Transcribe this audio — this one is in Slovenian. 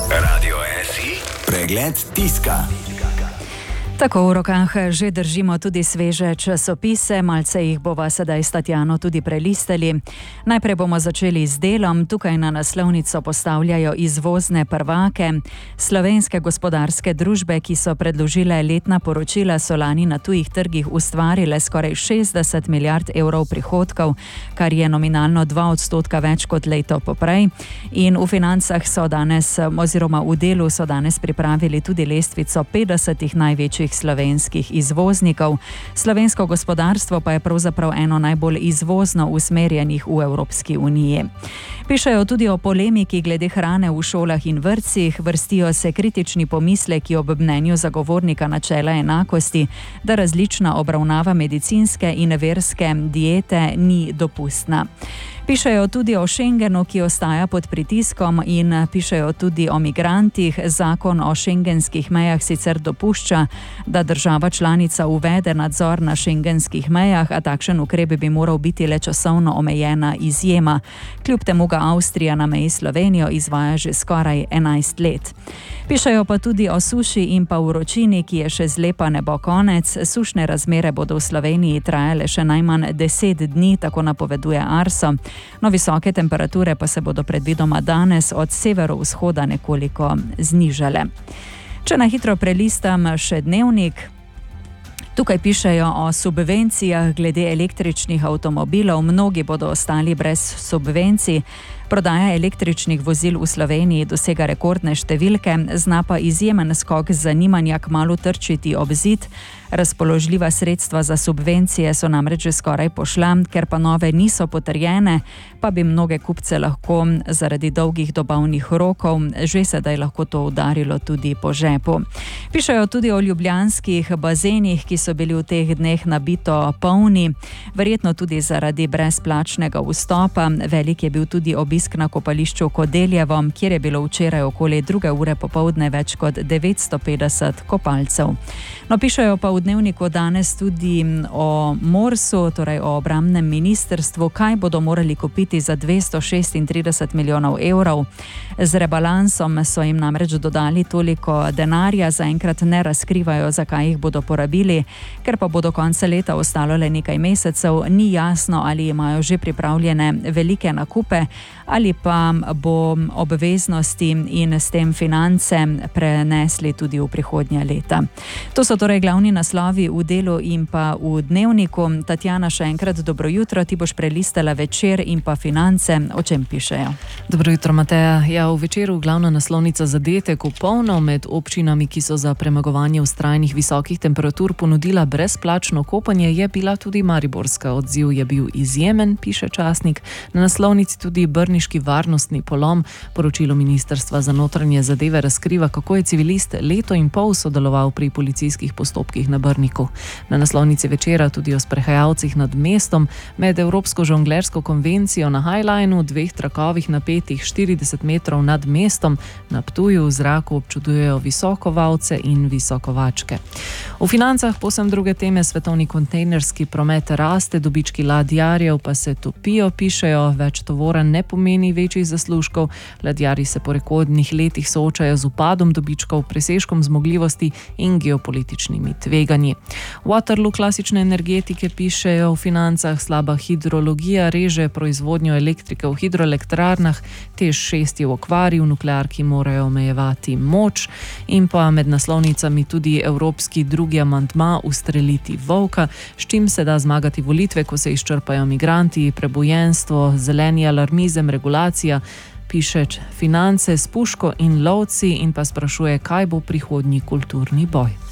Radio SI, pregled tiska. Tako v rokah že držimo tudi sveže časopise, malce jih bova sedaj s Tatjano tudi prelistali. Najprej bomo začeli z Delom. Tukaj na naslovnico postavljajo izvozne prvake. Slovenske gospodarske družbe, ki so predložile letna poročila, so lani na tujih trgih ustvarile skoraj 60 milijard evrov prihodkov, kar je nominalno 2% več kot leto poprej. In v Financah so danes, oziroma v Delu so danes pripravili tudi lestvico 50 največjih slovenskih izvoznikov. Slovensko gospodarstvo pa je pravzaprav eno najbolj izvozno usmerjenih v Evropski uniji. Pišejo tudi o polemiki glede hrane v šolah in vrtcih, vrstijo se kritični pomisleki ob mnenju zagovornika načela enakosti, da različna obravnava medicinske in verske diete ni dopustna. Pišejo tudi o Schengenu, ki ostaja pod pritiskom, in pišejo tudi o migrantih. Zakon o šengenskih mejah sicer dopušča, da država članica uvede nadzor na šengenskih mejah, a takšen ukrep bi moral biti le časovno omejena izjema. Kljub temu ga Avstrija na meji s Slovenijo izvaja že skoraj 11 let. Pišejo pa tudi o suši in pa vročini, ki je še zlepa ne bo konec. Sušne razmere bodo v Sloveniji trajale še najmanj 10 dni, tako napoveduje Arso. No, visoke temperature pa se bodo predvidoma danes od severovzhoda nekoliko znižale. Če na hitro prelistam še Dnevnik. Tukaj pišejo o subvencijah glede električnih avtomobilov. Mnogi bodo ostali brez subvencij. Prodaja električnih vozil v Sloveniji dosega rekordne številke, zna pa izjemen skok zanimanja kmalu trčiti ob zid. Razpoložljiva sredstva za subvencije so namreč že skoraj pošla, ker pa nove niso potrjene, pa bi mnoge kupce lahko zaradi dolgih dobavnih rokov že sedaj lahko to udarilo tudi po žepu. Pišejo tudi o ljubljanskih bazenih, ki so bili v teh dneh nabito polni, verjetno tudi zaradi brezplačnega vstopa. Velik je bil tudi obisk na kopališču Kodeljevo, kjer je bilo včeraj okoli 2 ure popoldne več kot 950 kopalcev. No, pišejo pa v Dnevniku danes tudi o Morsu, torej o obrambnem ministrstvu, kaj bodo morali kupiti za 236 milijonov evrov. Z rebalansom so jim namreč dodali toliko denarja, zaenkrat ne razkrivajo, zakaj jih bodo porabili, ker pa bo do konca leta ostalo le nekaj mesecev, ni jasno, ali imajo že pripravljene velike nakupe, ali pa bo obveznosti in s tem finance prenesli tudi v prihodnja leta. To so torej glavni naslovi v Delu in pa v Dnevniku. Tatjana, še enkrat dobro jutro, ti boš prelistala Večer in pa Finance. O čem pišejo? Dobro jutro, Mateja. Ja, v Večeru glavna naslovnica zadetek polno. Med občinami, ki so za premagovanje vztrajnih visokih temperatur ponudila brezplačno kopanje, je bila tudi mariborska. Odziv je bil izjemen, piše časnik. Na naslovnici tudi brniški varnostni polom. Poročilo Ministrstva za notranje zadeve razkriva, kako je civilist leto in pol sodeloval pri policijskih postopkih na Brniku. Na naslovnici Večera tudi o sprehajalcih nad mestom. Med Evropsko žonglersko konvencijo na Highlineu, 2 trakovih napetih 40 metrov nad mestom, na Ptuju v zraku občudujejo visokovalce in visokovačke. V Financah povsem druge teme. Svetovni kontejnerski promet raste, dobički ladjarjev pa se topijo, pišejo. Več tovora ne pomeni večjih zaslužkov. Ladjarji se po rekordnih letih soočajo z upadom dobičkov, presežkom zmogljivosti in geopolitičnimi tveganji. Waterloo klasične energetike, pišejo v Financah. Slaba hidrologija reže proizvodnjo elektrike v hidroelektrarnah, TEŠ 6 je v okvari, v nuklearki morajo omejevati moč. In pa med naslovnicami tudi evropski drugi amandma ustreliti volka, s čim se da zmagati volitve, ko se izčrpajo migranti, prebojenstvo, zeleni alarmizem, regulacija. Piše Finance s puško in lovci in pa sprašuje, kaj bo prihodnji kulturni boj.